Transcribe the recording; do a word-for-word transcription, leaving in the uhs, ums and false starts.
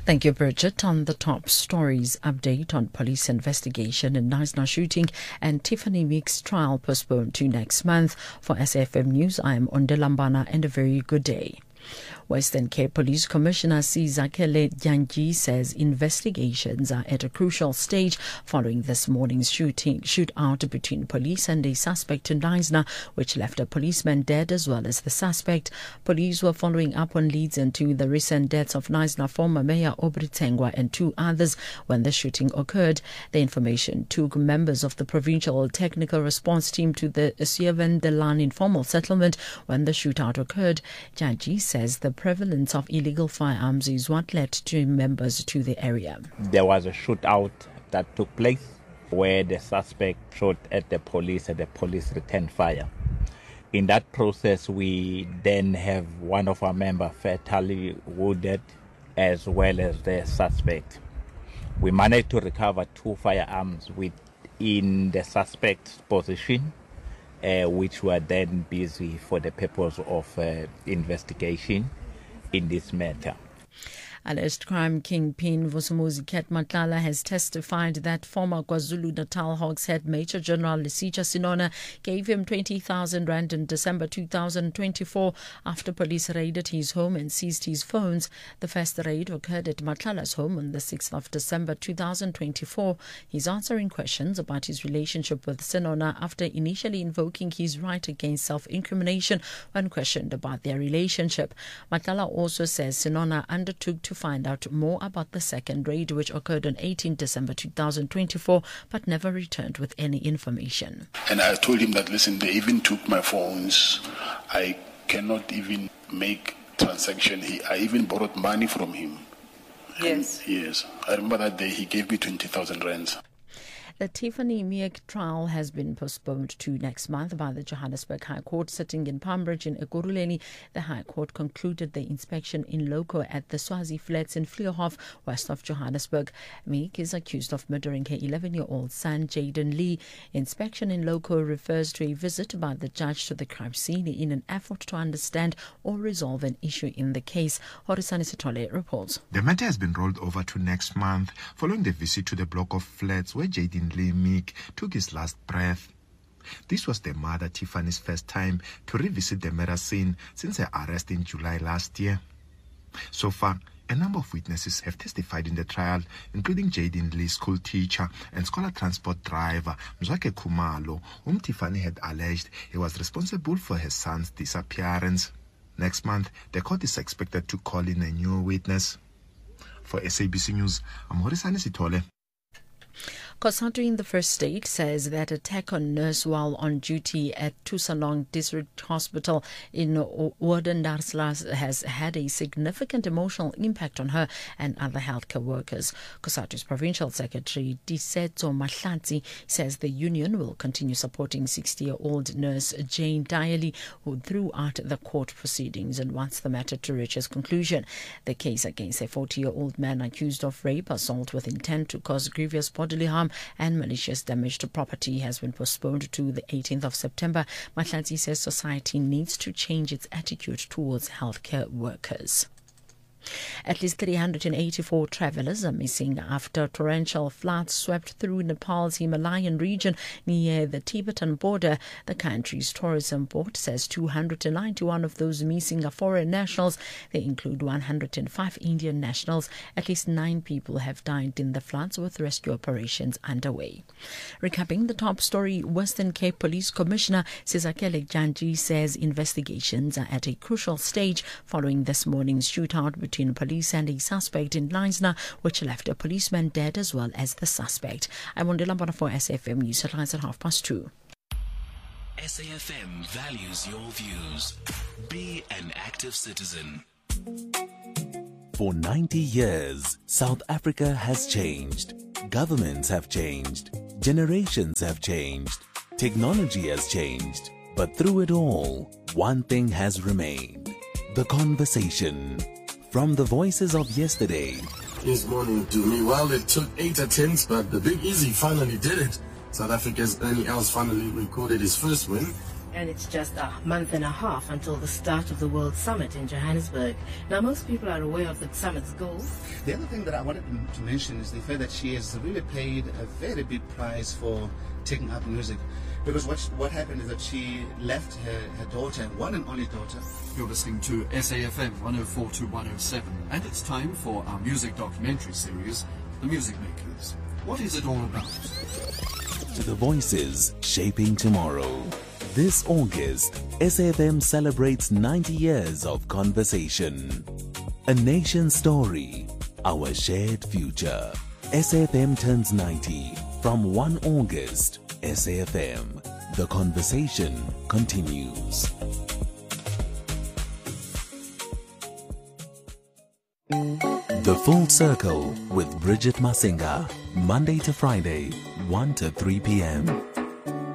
Thank you, Bridget. On the top stories, update on police investigation in Knysna shooting and Tiffany Meek's trial postponed to next month. For S A F M News, I am Ondelambana and a very good day. Western Cape Police Commissioner Sizakele Dyanji says investigations are at a crucial stage following this morning's shooting shootout between police and a suspect in Knysna, which left a policeman dead as well as the suspect. Police were following up on leads into the recent deaths of Knysna former Mayor Aubrey Tengwa and two others when the shooting occurred. The information took members of the Provincial Technical Response Team to the Sievendelan informal settlement when the shootout occurred. Dyanji says the prevalence of illegal firearms is what led to members to the area. There was a shootout that took place where the suspect shot at the police and the police returned fire. In that process, we then have one of our members fatally wounded as well as the suspect. We managed to recover two firearms within the suspect's possession, uh, which were then busy for the purpose of uh, investigation in this matter. Alleged crime kingpin Vusumuzi Ket Matlala has testified that former KwaZulu-Natal Hawks head Major General Lesitsha Sinona gave him twenty thousand rand in December two thousand twenty-four after police raided his home and seized his phones. The first raid occurred at Matlala's home on the sixth of December two thousand twenty-four. He's answering questions about his relationship with Sinona after initially invoking his right against self-incrimination when questioned about their relationship. Matlala also says Sinona undertook to find out more about the second raid, which occurred on eighteenth December two thousand twenty-four, but never returned with any information. And I told him that, listen, they even took my phones. I cannot even make transaction. He, I even borrowed money from him. Yes. And yes. I remember that day he gave me twenty thousand rands. The Tiffany Meek trial has been postponed to next month by the Johannesburg High Court. Sitting in Palmbridge in Ekurhuleni, the High Court concluded the inspection in loco at the Swazi Flats in Vleurhof, west of Johannesburg. Meek is accused of murdering her eleven-year-old son, Jaden Lee. Inspection in loco refers to a visit by the judge to the crime scene in an effort to understand or resolve an issue in the case. Horisani Sitole reports. The matter has been rolled over to next month following the visit to the block of flats where Jaden Lee Meek took his last breath. This was the mother Tiffany's first time to revisit the murder scene since her arrest in July last year. So far, a number of witnesses have testified in the trial, including Jaden Lee's school teacher and scholar transport driver Mzwake Khumalo, whom Tiffany had alleged he was responsible for her son's disappearance. Next month, the court is expected to call in a new witness. For S A B C News, I'm Horisani Sitole. COSATU in the First State says that attack on nurse while on duty at Tusalong District Hospital in Oudendarslas has had a significant emotional impact on her and other healthcare workers. COSATU's Provincial Secretary Disetso Mahlatsi says the union will continue supporting sixty-year-old nurse Jane Dialy, who throughout the court proceedings and wants the matter to reach its conclusion. The case against a forty-year-old man accused of rape, assault with intent to cause grievous bodily harm and malicious damage to property has been postponed to the eighteenth of September. Mahlatsi says society needs to change its attitude towards healthcare workers. At least three hundred eighty-four travelers are missing after torrential floods swept through Nepal's Himalayan region near the Tibetan border. The country's tourism board says two hundred ninety-one of those missing are foreign nationals. They include one hundred five Indian nationals. At least nine people have died in the floods, with rescue operations underway. Recapping the top story, Western Cape Police Commissioner Sizakele Dyanji says investigations are at a crucial stage following this morning's shootout between Between police and a suspect in Knysna, which left a policeman dead as well as the suspect. I'm Ondela for S A F M News headlines at half past two. S A F M values your views. Be an active citizen. For ninety years, South Africa has changed. Governments have changed. Generations have changed. Technology has changed. But through it all, one thing has remained: the conversation. From the voices of yesterday. This morning to me, well, it took eight attempts, but the Big Easy finally did it. South Africa's Ernie Els finally recorded his first win, And it's just a month and a half until the start of the World Summit in Johannesburg. Now, most people are aware of the summit's goals. The other thing that I wanted to mention is the fact that she has really paid a very big price for taking up music. Because what what happened is that she left her, her daughter, one and only daughter. You're listening to S A F M one oh four to one oh seven, and it's time for our music documentary series, The Music Makers. What is it all about? To the voices shaping tomorrow. This August, S A F M celebrates ninety years of conversation. A nation's story, our shared future. S A F M turns ninety from first of August. S A F M, the conversation continues. The Full Circle with Bridget Masinga, Monday to Friday, one to three p.m.